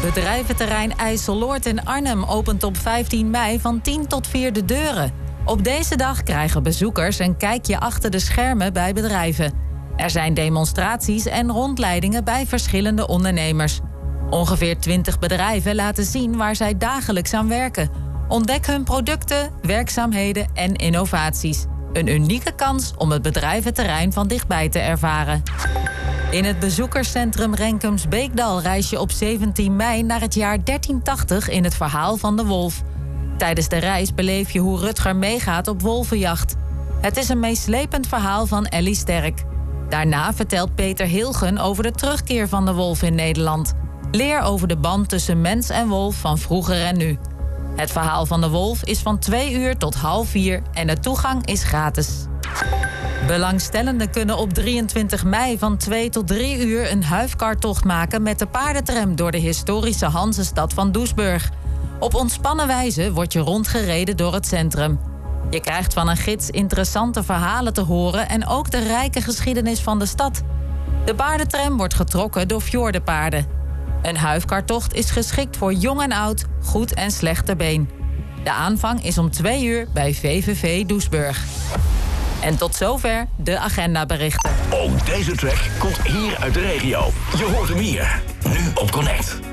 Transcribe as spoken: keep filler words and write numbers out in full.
Bedrijventerrein IJsseloord in Arnhem opent op vijftien mei van tien tot vier de deuren. Op deze dag krijgen bezoekers een kijkje achter de schermen bij bedrijven. Er zijn demonstraties en rondleidingen bij verschillende ondernemers. Ongeveer twintig bedrijven laten zien waar zij dagelijks aan werken. Ontdek hun producten, werkzaamheden en innovaties. Een unieke kans om het bedrijventerrein van dichtbij te ervaren. In het bezoekerscentrum Renkems Beekdal reis je op zeventien mei naar het jaar dertien tachtig in het verhaal van de wolf. Tijdens de reis beleef je hoe Rutger meegaat op wolvenjacht. Het is een meeslepend verhaal van Ellie Sterk. Daarna vertelt Peter Hilgen over de terugkeer van de wolf in Nederland. Leer over de band tussen mens en wolf van vroeger en nu. Het verhaal van de wolf is van twee uur tot half vier en de toegang is gratis. Belangstellenden kunnen op drieëntwintig mei van twee tot drie uur een huifkartocht maken met de paardentram door de historische Hansestad van Doesburg. Op ontspannen wijze wordt je rondgereden door het centrum. Je krijgt van een gids interessante verhalen te horen en ook de rijke geschiedenis van de stad. De paardentram wordt getrokken door fjordenpaarden. Een huifkartocht is geschikt voor jong en oud, goed en slecht ter been. De aanvang is om twee uur bij V V V Doesburg. En tot zover de agendaberichten. Ook deze track komt hier uit de regio. Je hoort hem hier, nu op Connect.